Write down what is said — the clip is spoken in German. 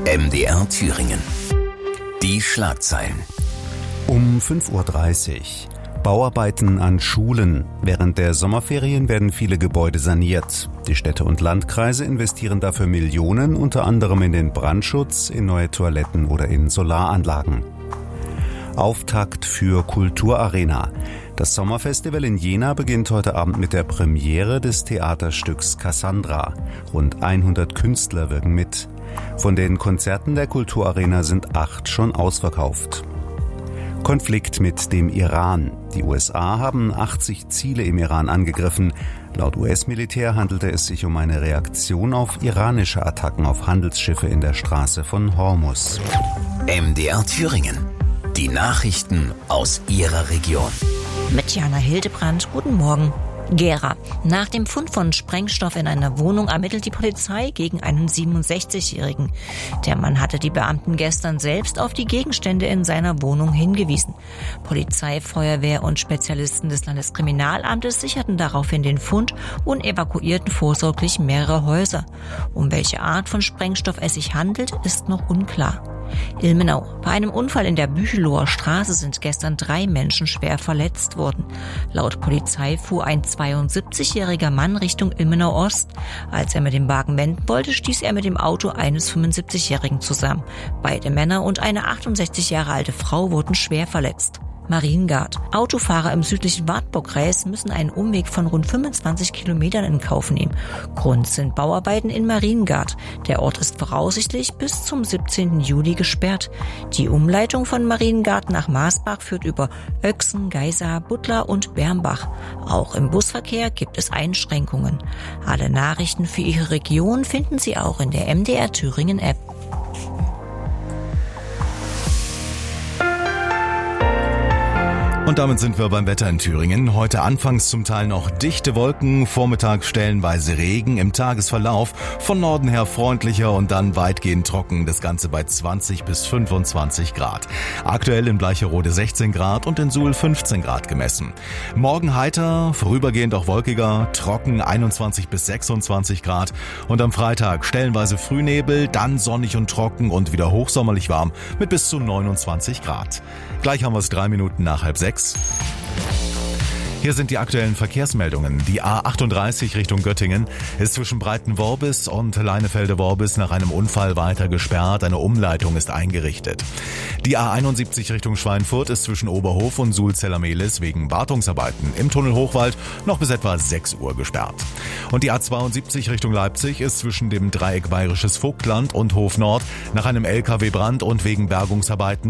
MDR Thüringen. Die Schlagzeilen. Um 5:30 Uhr. Bauarbeiten an Schulen. Während der Sommerferien werden viele Gebäude saniert. Die Städte und Landkreise investieren dafür Millionen, unter anderem in den Brandschutz, in neue Toiletten oder in Solaranlagen. Auftakt für Kulturarena. Das Sommerfestival in Jena beginnt heute Abend mit der Premiere des Theaterstücks Cassandra. Rund 100 Künstler wirken mit. Von den Konzerten der Kulturarena sind 8 schon ausverkauft. Konflikt mit dem Iran. Die USA haben 80 Ziele im Iran angegriffen. Laut US-Militär handelte es sich um eine Reaktion auf iranische Attacken auf Handelsschiffe in der Straße von Hormuz. MDR Thüringen. Die Nachrichten aus Ihrer Region. Mit Jana Hildebrand, guten Morgen. Gera. Nach dem Fund von Sprengstoff in einer Wohnung ermittelt die Polizei gegen einen 67-Jährigen. Der Mann hatte die Beamten gestern selbst auf die Gegenstände in seiner Wohnung hingewiesen. Polizei, Feuerwehr und Spezialisten des Landeskriminalamtes sicherten daraufhin den Fund und evakuierten vorsorglich mehrere Häuser. Um welche Art von Sprengstoff es sich handelt, ist noch unklar. Ilmenau. Bei einem Unfall in der Bücheloher Straße sind gestern 3 Menschen schwer verletzt worden. Laut Polizei fuhr ein 72-jähriger Mann Richtung Ilmenau Ost. Als er mit dem Wagen wenden wollte, stieß er mit dem Auto eines 75-jährigen zusammen. Beide Männer und eine 68 Jahre alte Frau wurden schwer verletzt. Mariengard. Autofahrer im südlichen Wartburg-Kreis müssen einen Umweg von rund 25 Kilometern in Kauf nehmen. Grund sind Bauarbeiten in Mariengard. Der Ort ist voraussichtlich bis zum 17. Juli gesperrt. Die Umleitung von Mariengard nach Maasbach führt über Oechsen, Geisa, Buttlar und Bermbach. Auch im Busverkehr gibt es Einschränkungen. Alle Nachrichten für Ihre Region finden Sie auch in der MDR Thüringen App. Und damit sind wir beim Wetter in Thüringen. Heute anfangs zum Teil noch dichte Wolken, vormittags stellenweise Regen, im Tagesverlauf von Norden her freundlicher und dann weitgehend trocken, das Ganze bei 20 bis 25 Grad. Aktuell in Bleicherode 16 Grad und in Suhl 15 Grad gemessen. Morgen heiter, vorübergehend auch wolkiger, trocken 21 bis 26 Grad und am Freitag stellenweise Frühnebel, dann sonnig und trocken und wieder hochsommerlich warm mit bis zu 29 Grad. Gleich haben wir es 3 Minuten nach 5:30. Hier sind die aktuellen Verkehrsmeldungen. Die A38 Richtung Göttingen ist zwischen Breitenworbis und Leinefelde-Worbis nach einem Unfall weiter gesperrt. Eine Umleitung ist eingerichtet. Die A71 Richtung Schweinfurt ist zwischen Oberhof und Sulzeller-Mehlis wegen Wartungsarbeiten im Tunnel Hochwald noch bis etwa 6 Uhr gesperrt. Und die A72 Richtung Leipzig ist zwischen dem Dreieck Bayerisches Vogtland und Hof Nord nach einem LKW-Brand und wegen Bergungsarbeiten